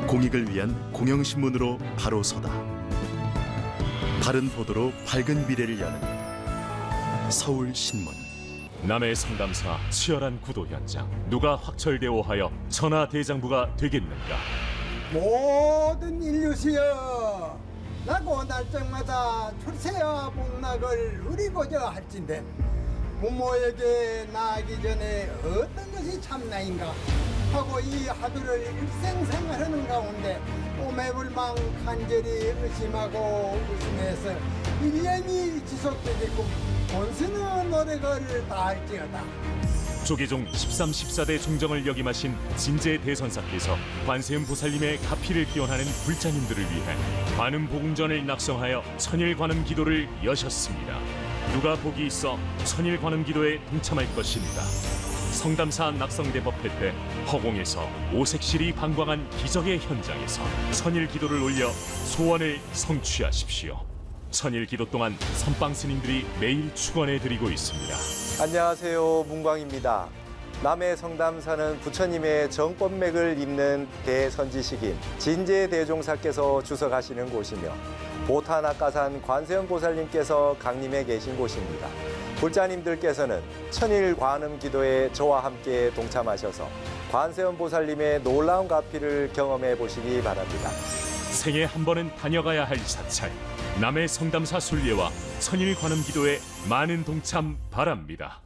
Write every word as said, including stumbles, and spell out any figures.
공익을 위한 공영신문으로 바로 서다. 바른 보도로 밝은 미래를 여는 서울신문. 남해 성담사 치열한 구도 현장. 누가 확철대오하여 천하대장부가 되겠는가? 모든 인류시여, 나고 날짜마다 출세와 복락을 누리고자 할진대 부모에게 나기 전에 어떤 것이 참나인가 하고 이 하루를 일생생활하는 가운데 오매불망 간절히 의심하고 의심해서 일 년이 지속되게끔 본스는 노력을 다할지어다. 조계종 십삼, 십사 대 중정을 역임하신 진제 대선사께서 관세음 보살님의 가피를 기원하는 불자님들을 위해 관음 복음전을 낙성하여 천일 관음 기도를 여셨습니다. 누가 복이 있어 천일 관음 기도에 동참할 것인가? 성담사 낙성대법회 때 허공에서 오색실이 방광한 기적의 현장에서 천일 기도를 올려 소원을 성취하십시오. 천일 기도 동안 선방 스님들이 매일 축원해 드리고 있습니다. 안녕하세요, 문광입니다. 남해 성담사는 부처님의 정법맥을 잇는 대선지식인 진제대종사께서 주석하시는 곳이며 보타낙가산 관세음 보살님께서 강림해 계신 곳입니다. 불자님들께서는 천일 관음 기도에 저와 함께 동참하셔서 관세음 보살님의 놀라운 가피를 경험해 보시기 바랍니다. 생애 한 번은 다녀가야 할 사찰, 남해 성담사 순례와 천일 관음 기도에 많은 동참 바랍니다.